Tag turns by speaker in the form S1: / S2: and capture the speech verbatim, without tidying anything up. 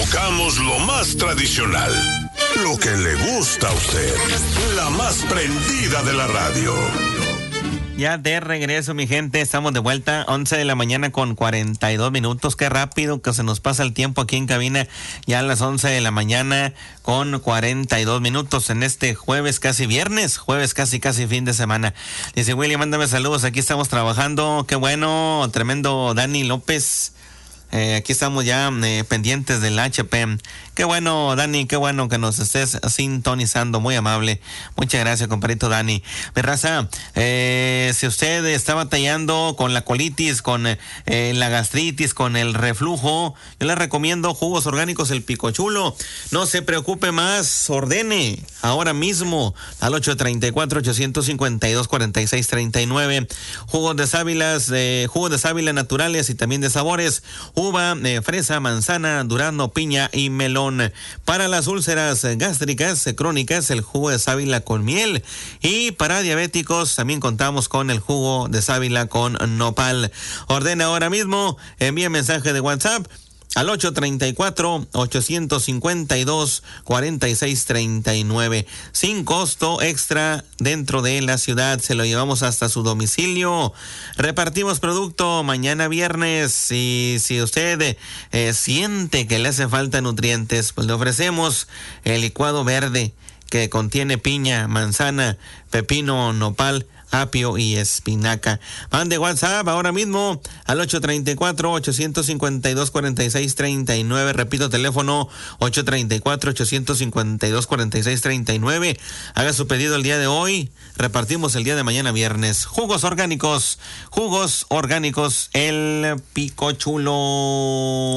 S1: tocamos lo más tradicional, lo que le gusta a usted, la más prendida de la radio.
S2: Ya de regreso, mi gente, estamos de vuelta, once de la mañana con cuarenta y dos minutos. Qué rápido que se nos pasa el tiempo aquí en cabina, ya a las once de la mañana con cuarenta y dos minutos en este jueves casi viernes, jueves casi casi fin de semana. Dice William, mándame saludos, aquí estamos trabajando, qué bueno, tremendo Dani López. Eh, aquí estamos ya eh, pendientes del H P. Qué bueno, Dani, qué bueno que nos estés sintonizando, muy amable. Muchas gracias, compadrito Dani. Mi raza, eh, si usted está batallando con la colitis, con eh, la gastritis, con el reflujo, yo le recomiendo jugos orgánicos El Picochulo. No se preocupe más, ordene ahora mismo al ocho treinta y cuatro, ochocientos cincuenta y dos, cuarenta y seis treinta y nueve. Jugos de sábilas, eh, jugos de sábila naturales y también de sabores. Uva, eh, fresa, manzana, durazno, piña y melón. Para las úlceras gástricas eh, crónicas, el jugo de sábila con miel. Y para diabéticos también contamos con el jugo de sábila con nopal. Ordena ahora mismo, envía mensaje de WhatsApp al ocho treinta y cuatro, ochocientos cincuenta y dos, cuarenta y seis treinta y nueve. Sin costo extra dentro de la ciudad. Se lo llevamos hasta su domicilio. Repartimos producto mañana viernes. Y si usted eh, siente que le hace falta nutrientes, pues le ofrecemos el licuado verde que contiene piña, manzana, pepino, nopal, apio y espinaca. Mande WhatsApp ahora mismo al ocho treinta y cuatro, ochocientos cincuenta y dos, cuarenta y seis treinta y nueve. Repito, teléfono ocho treinta y cuatro, ochocientos cincuenta y dos, cuarenta y seis treinta y nueve. Haga su pedido el día de hoy. Repartimos el día de mañana viernes. Jugos orgánicos, jugos orgánicos El Picochulo.